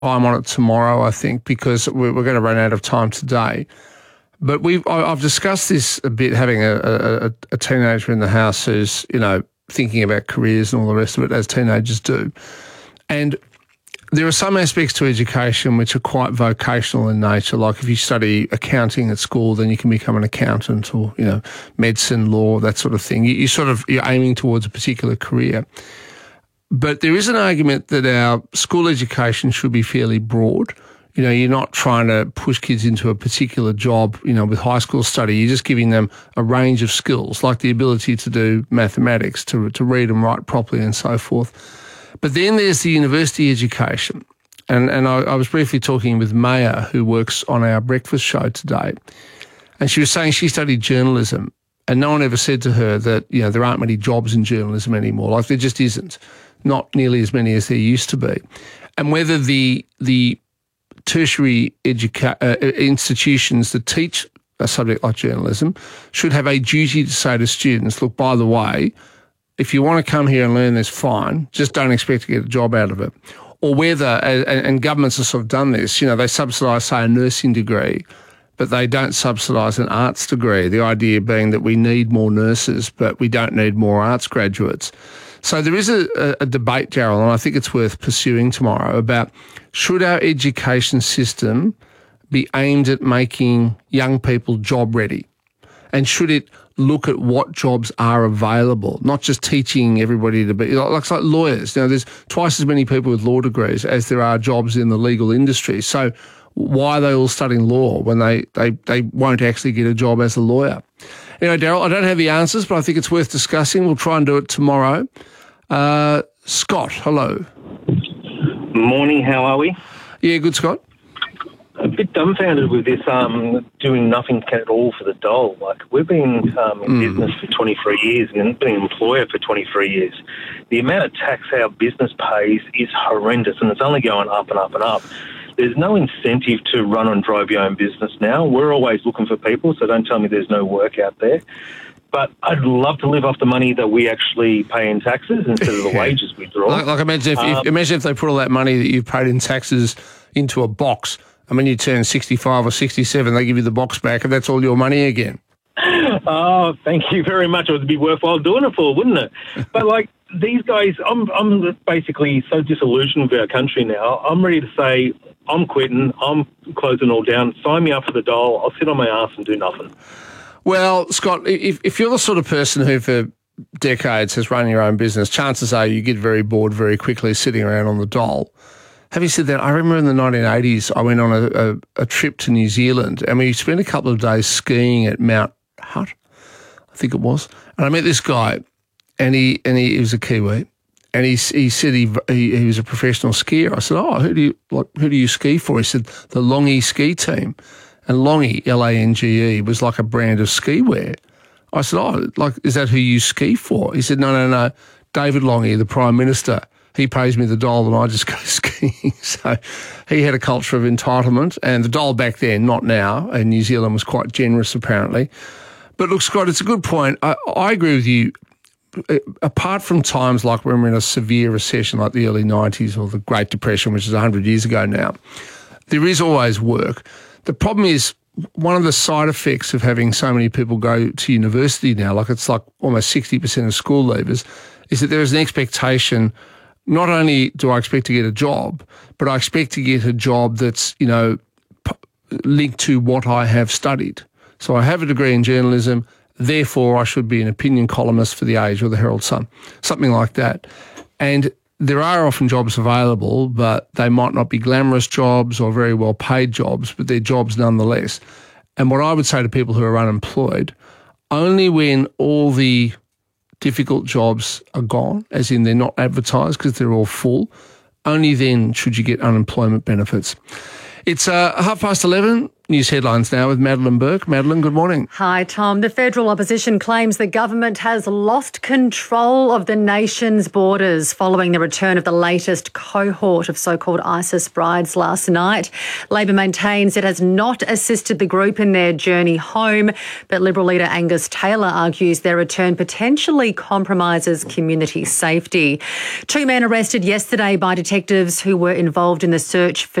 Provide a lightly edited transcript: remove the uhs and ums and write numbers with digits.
time on it tomorrow, I think, because we're going to run out of time today. But I've discussed this a bit, having a teenager in the house who's, thinking about careers and all the rest of it, as teenagers do. And there are some aspects to education which are quite vocational in nature. Like if you study accounting at school, then you can become an accountant, or, medicine, law, that sort of thing. You're aiming towards a particular career. But there is an argument that our school education should be fairly broad. You're not trying to push kids into a particular job, with high school study. You're just giving them a range of skills, like the ability to do mathematics, to read and write properly and so forth. But then there's the university education. And I was briefly talking with Maya, who works on our breakfast show today, and she was saying she studied journalism, and no one ever said to her that, there aren't many jobs in journalism anymore. Like, there just isn't. Not nearly as many as there used to be. And whether the tertiary institutions that teach a subject like journalism should have a duty to say to students, look, by the way, if you want to come here and learn this, fine, just don't expect to get a job out of it. Or whether, and governments have sort of done this, they subsidise, say, a nursing degree, but they don't subsidise an arts degree, the idea being that we need more nurses, but we don't need more arts graduates. So there is a debate, Darryl, and I think it's worth pursuing tomorrow, about should our education system be aimed at making young people job ready? And should it look at what jobs are available, not just teaching everybody to be, like lawyers. There's twice as many people with law degrees as there are jobs in the legal industry. So why are they all studying law when they won't actually get a job as a lawyer? Anyway, Darryl, I don't have the answers, but I think it's worth discussing. We'll try and do it tomorrow. Scott, hello. Morning, how are we? Yeah, good, Scott. A bit dumbfounded with this doing nothing at all for the dole. Like, we've been in business for 23 years and been an employer for 23 years. The amount of tax our business pays is horrendous, and it's only going up and up and up. There's no incentive to run and drive your own business now. We're always looking for people, so don't tell me there's no work out there. But I'd love to live off the money that we actually pay in taxes instead of the wages we draw. Like imagine if they put all that money that you've paid in taxes into a box. I mean, you turn 65 or 67, they give you the box back, and that's all your money again. Oh, thank you very much. It would be worthwhile doing it for, wouldn't it? But, these guys, I'm basically so disillusioned with our country now. I'm ready to say, I'm quitting, I'm closing all down, sign me up for the dole, I'll sit on my ass and do nothing. Well, Scott, if you're the sort of person who for decades has run your own business, chances are you get very bored very quickly sitting around on the dole. Having said that, I remember in the 1980s, I went on a trip to New Zealand, and we spent a couple of days skiing at Mount Hutt, I think it was. And I met this guy, and he was a Kiwi, and he said he was a professional skier. I said, "Oh, who do you ski for?" He said, "The Longy ski team." And Longy, Lange, was like a brand of ski wear. I said, "Oh, is that who you ski for?" He said, No. David Longy, the Prime Minister, he pays me the dole and I just go skiing. So he had a culture of entitlement, and the dole back then, not now, and New Zealand was quite generous apparently. But look, Scott, it's a good point. I agree with you. Apart from times like when we're in a severe recession like the early 90s or the Great Depression, which is 100 years ago now, there is always work. The problem is one of the side effects of having so many people go to university now, it's like almost 60% of school leavers, is that there is an expectation. Not only do I expect to get a job, but I expect to get a job that's, linked to what I have studied. So I have a degree in journalism, therefore I should be an opinion columnist for The Age or the Herald Sun, something like that. And there are often jobs available, but they might not be glamorous jobs or very well paid jobs, but they're jobs nonetheless. And what I would say to people who are unemployed, only when all the difficult jobs are gone, as in they're not advertised because they're all full, only then should you get unemployment benefits. It's 11:30. News headlines now with Madeline Burke. Madeline, good morning. Hi, Tom. The federal opposition claims the government has lost control of the nation's borders following the return of the latest cohort of so-called ISIS brides last night. Labor maintains it has not assisted the group in their journey home, but Liberal leader Angus Taylor argues their return potentially compromises community safety. 2 men arrested yesterday by detectives who were involved in the search for